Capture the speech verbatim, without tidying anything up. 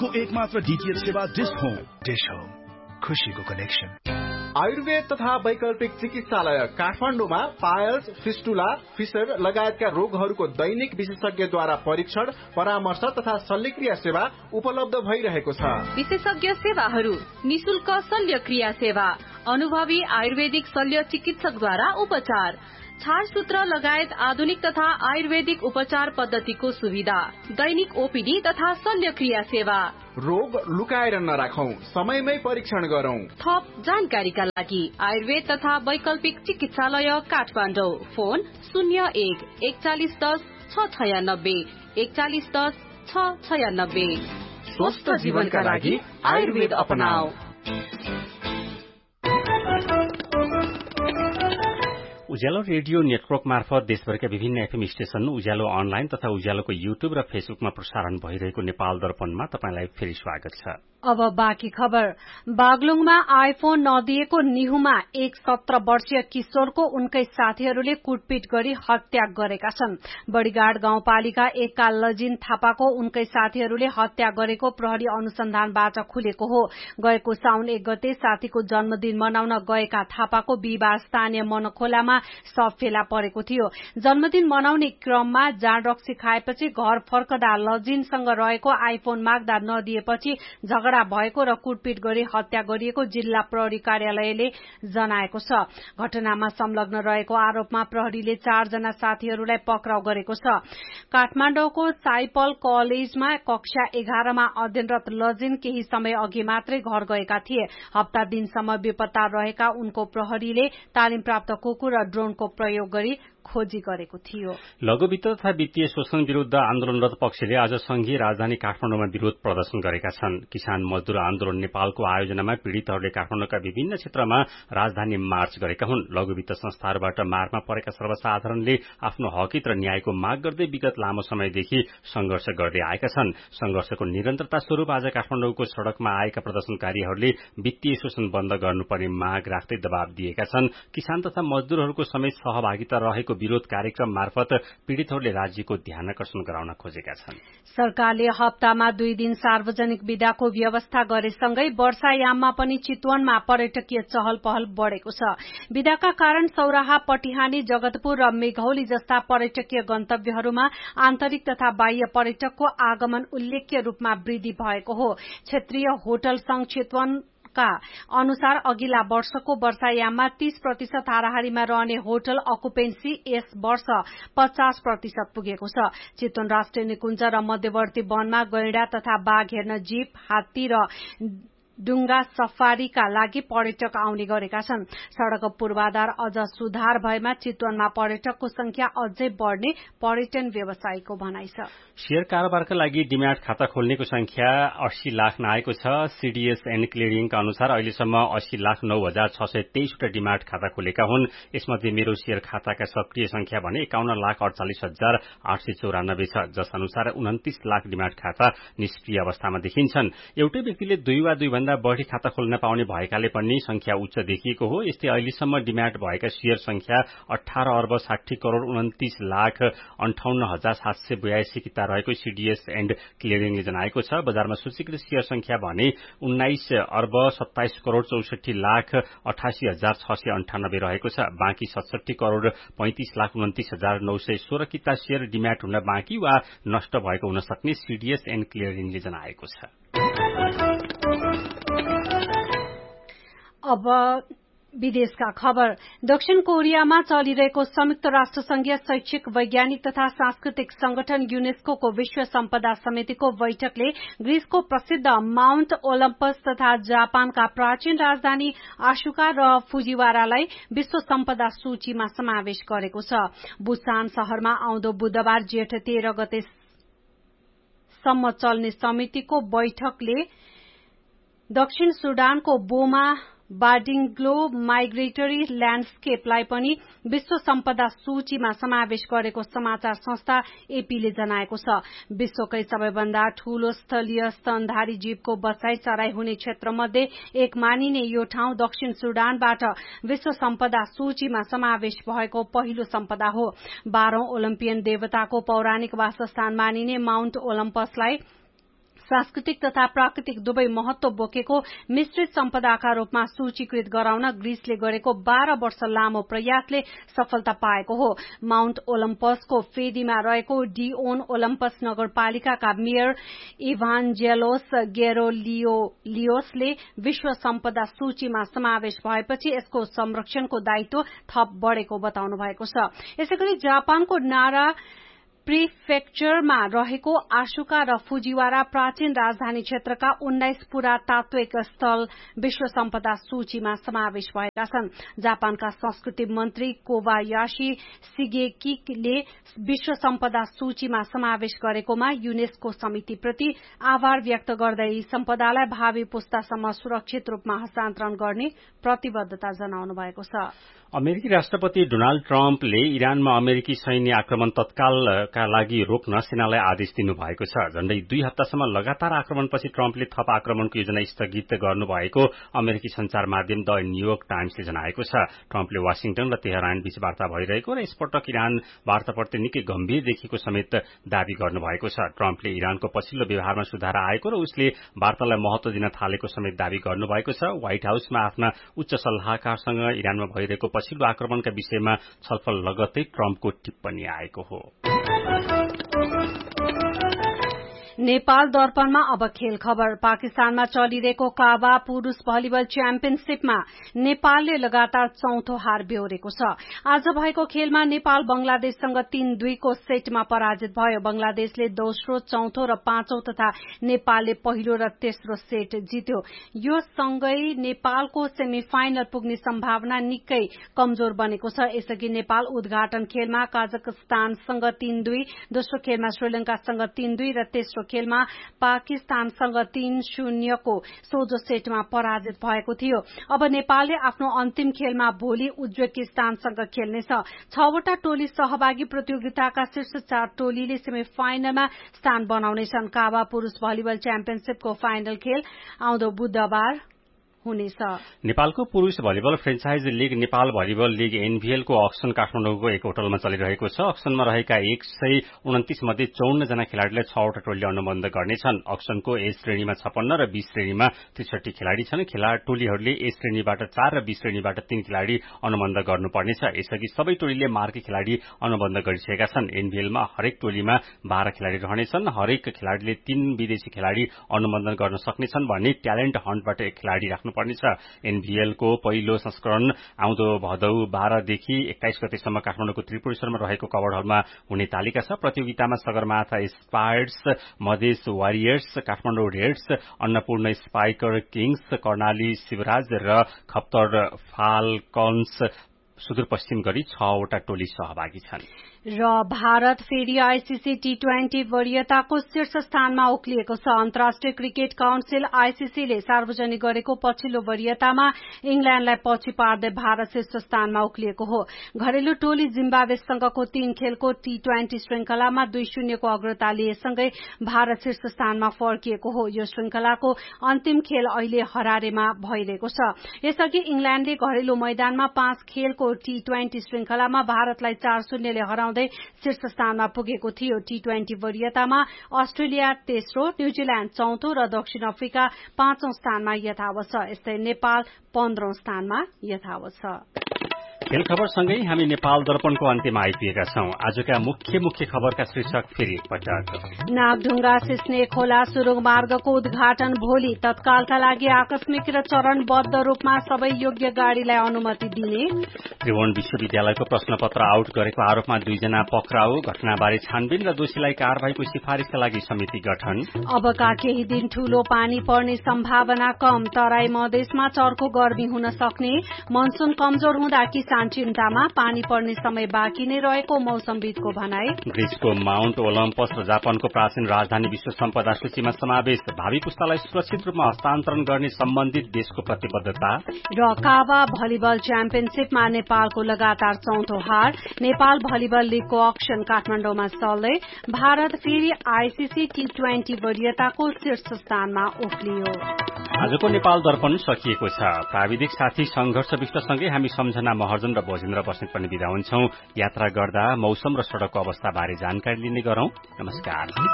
को एकमात्र डीटीएच सेवा डिश होम। डिश होम, खुशीको कनेक्सन। आयुर्वेद तथा वैकल्पिक चिकित्सालय काठमाडौँमा पायल्स, फिस्टुला, फिसर लगायतका रोगहरूको दैनिक विशेषज्ञद्वारा परीक्षण, परामर्श तथा शल्यक्रिया सेवा उपलब्ध भइरहेको छ। विशेषज्ञ सेवाहरू, निशुल्क शल्यक्रिया सेवा, अनुभवी आयुर्वेदिक शल्य चिकित्सकद्वारा उपचार, छारसूत्र लगायत आधुनिक तथा आयुर्वेदिक उपचार पद्धतिको सुविधा, दैनिक ओपीडी तथा शल्यक्रिया सेवा। रोग लुकाएर नराखौं, समयमै परीक्षण गरौं। थप जानकारीका लागि आयुर्वेद तथा वैकल्पिक चिकित्सालय काठमाडौँ, फोन शून्य एक एकचालिस दस छ छयानब्बे एकचालिस दस छ छयानब्बे। स्वस्थ जीवनका लागि आयुर्वेद अपनाऊ। उज्यालो रेडियो नेटवर्क मार्फत देशभरका विभिन्न एफएम स्टेशन, उज्यालो अनलाइन तथा उज्यालोको युट्युब र फेसबुकमा प्रसारण भइरहेको नेपाल दर्पणमा तपाईंलाई फेरि स्वागत छ। अब बाँकी खबर। बागलुङमा आइफोन नदिएको निहुमा एक सत्र वर्षीय किशोरको उनकै साथीहरूले कुटपिट गरी हत्या गरेका छन्। बडीगाड गाउँपालिका एकका लजिन थापाको उनकै साथीहरूले हत्या गरेको प्रहरी अनुसन्धानबाट खुलेको हो। गएको साउन एक गते साथीको जन्मदिन मनाउन गएका थापाको विवाह स्थानीय मनखोलामा सब फेला परेको थियो। जन्मदिन मनाउने क्रममा जाँड रक्सी खाएपछि घर फर्कदा लजिनसँग रहेको आइफोन माग्दा नदिएपछि झगडा भएको र कुटपिट गरी हत्या गरिएको जिल्ला प्रहरी कार्यालयले जनाएको छ। घटनामा संलग्न रहेको आरोपमा प्रहरीले चारजना साथीहरूलाई पक्राउ गरेको छ। काठमाडौँको साइपल कलेजमा कक्षा एघारमा अध्ययनरत लजिन केही समय अघि मात्रै घर गएका थिए। हप्ता दिनसम्म बेपत्ता रहेका उनको प्रहरीले तालिम प्राप्त कुकुर र ड्रोनको प्रयोग गरी खोजी गरेको थियो। लघु वित्त तथा वित्तीय शोषण विरूद्ध आन्दोलनरत पक्षले आज संघीय राजधानी काठमाडौँमा विरोध प्रदर्शन गरेका छन्। किसान मजदूर आन्दोलन नेपालको आयोजनामा पीड़ितहरूले काठमाडौँका विभिन्न क्षेत्रमा राजधानी मार्च गरेका हुन्। लघु वित्त संस्थाहरूबाट मारमा परेका सर्वसाधारणले आफ्नो हकित र न्यायको माग गर्दै विगत लामो समयदेखि संघर्ष गर्दै आएका छन्। संघर्षको निरन्तरता स्वरूप आज काठमाडौँको सड़कमा आएका प्रदर्शनकारीहरूले वित्तीय शोषण बन्द गर्नुपर्ने माग राख्दै दबाव दिएका छन्। किसान तथा मजदूरहरूको समेत सहभागिता रहेको विरोध कार्यक्रम मार्फत पीड़ितहरूले राज्यको ध्यानकर्षण गराउन खोजेका छन्। सरकारले हप्तामा दुई दिन सार्वजनिक विदाको व्यवस्था गरेसँगै वर्षायाममा पनि चितवनमा पर्यटकीय चहल पहल बढ़ेको छ। विदाका कारण सौराहा, पटिहानी, जगतपुर र मेघौली जस्ता पर्यटकीय गन्तव्यहरूमा आन्तरिक तथा बाह्य पर्यटकको आगमन उल्लेख्य रूपमा वृद्धि भएको हो। क्षेत्रीय होटल संघ चितवन का अनुसार अघिल्ला वर्षको वर्षायाममा तीस प्रतिशत हाराहारीमा रहने होटल अकुपेन्सी यस वर्ष पचास प्रतिशत पुगेको छ। चितवन राष्ट्रिय निकुञ्ज र मध्यवर्ती वनमा गैंडा तथा बाघ हेर्न जीप, हात्ती र डुंगा सफारीका लागि पर्यटक आउने गरेका छन्। सड़क पूर्वाधार अझ सुधार भएमा चितवनमा पर्यटकको संख्या अझै बढ़ने पर्यटन व्यवसायीको भनाइ छ। शेयर कारोबारका लागि डिम्याट खाता खोल्नेको संख्या अस्सी लाख नआएको छ। सीडीएस एण्ड क्लियरिङका अनुसार अहिलेसम्म अस्सी लाख नौ हजार छ सय तेइसवटा डिम्याट खाता खोलेका हुन्। यसमध्ये मेरो शेयर खाताका सक्रिय संख्या भने एकाउन्न लाख अडचालिस हजार आठ सय चौरानब्बे छ, जस अनुसार उन्तिस लाख डिम्याट खाता निष्क्रिय अवस्थामा देखिन्छन्। एउटै व्यक्तिले दुई वा दुई भन्दा बढ़ी खाता खोल्न पाउने भएकाले पनि संख्या उच्च देखिएको हो। यस्तै अहिलेसम्म डिम्याट भएका शेयर संख्या अठार अर्ब साठी करोड़ उन्तिस लाख अन्ठाउन्न हजार सात सय बयासी किता रहेको सीडीएस एण्ड क्लियरिङले जनाएको छ। बजारमा सूचीकृत शेयर संख्या भने उन्नाइस अर्ब सत्ताइस करोड़ चौसठी लाख अठासी हजार छ सय अन्ठानब्बे रहेको छ। बाँकी सतसठी करोड़ पैंतिस लाख उन्तिस हजार नौ सय सोह्र किता शेयर डिम्याट हुन बाँकी वा नष्ट भएको हुन सक्ने सीडीएस एण्ड क्लियरिङले जनाएको छ। अब विदेशका खबर। दक्षिण कोरियामा चलिरहेको संयुक्त राष्ट्र संघीय शैक्षिक, वैज्ञानिक तथा सांस्कृतिक संगठन यूनेस्को विश्व सम्पदा समितिको बैठकले ग्रीसको प्रसिद्ध माउन्ट ओलम्पस तथा जापानका प्राचीन राजधानी आशुका र फुजिवारालाई विश्व सम्पदा सूचीमा समावेश गरेको छ। बुसान शहरमा आउँदो बुधबार जेठ तेह्र गते सम्म चल्ने समितिको बैठकले दक्षिण सुडानको बोमा बार्डिङ्ग्लो माइग्रेटरी ल्याण्डस्केपलाई पनि विश्व सम्पदा सूचीमा समावेश गरेको समाचार संस्था एपीले जनाएको छ। विश्वकै सबैभन्दा ठूलो स्थलीय स्तनधारी जीवको बसाई चराई हुने क्षेत्रमध्ये एक मानिने यो ठाउँ दक्षिण सुडानबाट विश्व सम्पदा सूचीमा समावेश भएको पहिलो सम्पदा हो। बाह्रौं ओलम्पियन देवताको पौराणिक वासस्थान मानिने माउन्ट ओलम्पसलाई सांस्कृतिक तथा प्राकृतिक दुवै महत्व बोकेको मिश्रित सम्पदाका रूपमा सूचीकृत गराउन ग्रीसले गरेको बाह्र वर्ष लामो प्रयासले सफलता पाएको हो। माउन्ट ओलम्पसको फेदीमा रहेको डिओन ओलम्पस नगरपालिकाका मेयर इभान्जेलोस गेरोलियोसले विश्व सम्पदा सूचीमा समावेश भएपछि यसको संरक्षणको दायित्व थप बढ़ेको बताउनु भएको छ। यसैगरी जापानको नारा प्रिफेक्चरमा रहेको आशुका र फुजिवारा प्राचीन राजधानी क्षेत्रका उन्नाइस पुरातात्विक स्थल विश्व सम्पदा सूचीमा समावेश भएका छन्। जापानका संस्कृति मन्त्री कोबायाशी सिगेकीले विश्व सम्पदा सूचीमा समावेश गरेकोमा युनेस्को समितिप्रति आभार व्यक्त गर्दै सम्पदालाई भावी पुस्तासम्म सुरक्षित रूपमा हस्तान्तरण गर्ने प्रतिबद्धता जनाउनु भएको छ। अमेरिकी राष्ट्रपति डोनाल्ड ट्रम्पले इरानमा अमेरिकी सैन्य आक्रमण तत्कालका लागि रोक्न सेनालाई आदेश दिनुभएको छ। झण्डै दुई हप्तासम्म लगातार आक्रमणपछि ट्रम्पले थप आक्रमणको योजना स्थगित गर्नुभएको अमेरिकी संचार माध्यम द न्यूयोर्क टाइम्सले जनाएको छ। ट्रम्पले वाशिंटन र तेहरान बीच वार्ता भइरहेको र यसपटक इरान वार्ताप्रति निकै गम्भीर देखिएको समेत दावी गर्नुभएको छ। ट्रम्पले इरानको पछिल्लो व्यवहारमा सुधार आएको र उसले वार्तालाई महत्व दिन थालेको समेत दावी गर्नुभएको छ। व्हाइट हाउसमा आफ्ना उच्च सल्लाहकारसँग इरानमा भइरहेको पछिल्लो आक्रमणका विषयमा छलफल लगत्तै ट्रम्पको टिप्पणी आएको हो। नेपाल दर्पणमा अब खेल खबर। पाकिस्तानमा चलिरहेको काबा पुरूष भलिबल च्याम्पियनशीपमा नेपालले लगातार चौथो हार बेहोरेको छ। आज भएको खेलमा नेपाल बंगलादेशसँग तीन दुईको सेटमा पराजित भयो। बंगलादेशले दोस्रो, चौथो र पाँचौं तथा नेपालले पहिलो र तेस्रो सेट जित्यो। यो सँगै नेपालको सेमी फाइनल पुग्ने सम्भावना निकै कमजोर बनेको छ। यसअघि नेपाल उद्घाटन खेलमा कजाकस्तानसँग तीन दुई, दोस्रो खेलमा श्रीलंकासँग तीन दुई र तेस्रो खेलमा पाकिस्तानसँग तीन शून्यको सोझो सेटमा पराजित भएको थियो। अब नेपालले आफ्नो अन्तिम खेलमा भोलि उज्बेकिस्तानसँग खेल्नेछ। छवटा टोली सहभागी प्रतियोगिताका शीर्ष चार टोलीले सेमी फाइनलमा स्थान बनाउनेछन्। काबा पुरूष भलिबल च्याम्पियनशीपको फाइनल खेल आउँदो बुधबार हुनेछ। नेपालको पुरूष volleyball franchise league Nepal volleyball league NVL को अक्सन काठमाडौँको एक होटलमा चलिरहेको छ। अक्सनमा रहेका एक सय उन्तिस मध्ये चौन्न जना खेलाड़ीलाई छवटा टोलीले अनुबन्ध गर्नेछन्। अक्सनको ए श्रेणीमा छप्पन्न र बी श्रेणीमा त्रिसठी खेलाड़ी छन्। खेला टोलीहरूले ए श्रेणीबाट चार र बी श्रेणीबाट तीन खेलाड़ी अनुबन्ध गर्नुपर्नेछ। यसअघि सबै टोलीले मार्की खेलाड़ी अनुबन्ध गरिसकेका छन्। एनभीएलमा हरेक टोलीमा बाह्र खेलाड़ी रहनेछन्। हरेक खेलाड़ीले तीन विदेशी खेलाड़ी अनुबन्धन गर्न सक्नेछन् भने ट्यालेन्ट हन्टबाट एक खेलाड़ी राख्नु पर्नेछ। एनभीएल को पहिलो संस्करण आउँदो भदौ बाह्रदेखि एक्काइस गतेसम्म काठमाडौँको त्रिपुरेश्वरमा रहेको कवर हलमा हुने तालिका छ। प्रतियोगितामा Sagarmatha spires, Madhes warriors, Kathmandu Reds, Annapurna spiker Kings, Karnali Shivraj र खप्तर फाल्कन्स सुदूरपश्चिम गरी छवटा टोली सहभागी छन्। र भारत फेरि आईसीसी टी ट्वेन्टी वरियताको शीर्ष स्थानमा उक्लिएको छ। अन्तर्राष्ट्रिय क्रिकेट काउन्सिल आईसीसीले सार्वजनिक गरेको पछिल्लो वरियतामा इंग्ल्याण्डलाई पछि पार्दै भारत शीर्ष स्थानमा उक्लिएको हो। घरेलु टोली जिम्बाब्वेसँगको तीन खेलको टी ट्वेन्टी श्रृंखलामा दुई शून्यको अग्रता लिएसँगै भारत शीर्ष स्थानमा फर्किएको हो। यो श्रृंखलाको अन्तिम खेल अहिले हरारेमा भइरहेको छ। यसअघि इंग्ल्याण्डले घरेलु मैदानमा पाँच खेलको टी ट्वेन्टी श्रृंखलामा भारतलाई चार शून्यले हराउँदै शीर्ष स्थानमा पुगेको थियो। टी ट्वेन्टी वरियतामा अस्ट्रेलिया तेस्रो, न्यूजील्याण्ड चौथो र दक्षिण अफ्रिका पाँचौं स्थानमा यथावत छ। यस्तै नेपाल पन्ध्रौं स्थानमा यथावत छ। खेल खबरसँगै हामी नेपाल दर्पणको अन्त्यमा आइपुगेका छौं। आजका मुख्य मुख्य खबरका शीर्षक फेरि एकपटक। नागढुङ्गा सिस्ने खोला सुरुङ मार्गको उद्घाटन भोलि। तत्कालका लागि आकस्मिक र चरणबद्ध रूपमा सबै योग्य गाड़ीलाई अनुमति दिने। त्रिभुवन विश्वविद्यालयको प्रश्नपत्र आउट गरेको आरोपमा दुईजना पक्राउ। घटनाबारे छानबिन र दोषीलाई कारवाहीको सिफारिशका लागि समिति गठन। अबका केही दिन ठूलो पानी पर्ने सम्भावना कम। तराई मधेसमा चर्को गर्मी हुन सक्ने। मनसून कमजोर हुँदा किसान चिन्तामा। पानी पर्ने समय बाँकी नै रहेको मौसमविदको भनाई। ग्रीसको माउन्ट ओलम्पस र जापानको प्राचीन राजधानी विश्व सम्पदा सूचीमा समावेश। भावी पुस्तालाई सुरक्षित रूपमा हस्तान्तरण गर्ने सम्बन्धित देशको प्रतिबद्धता। र काबा भलिबल च्याम्पियनशीपमा नेपालको लगातार चौथो हार। नेपाल भलिबल लीगको अक्सन काठमाडौँमा चल्दै। भारत फेरि आईसीसी टी ट्वेन्टी वरियताको शीर्ष स्थानमा उक्लियो। आजको नेपाल दर्पण सकिएको छ। प्राविधिक साथी संघर्ष विश्वसँगै हामी सम्झना महर्जन र भोजेन्द्र बस्नेत पनि बिदा हुन्छौं। यात्रा गर्दा मौसम र सड़कको अवस्था बारे जानकारी लिने गरौं। नमस्कार।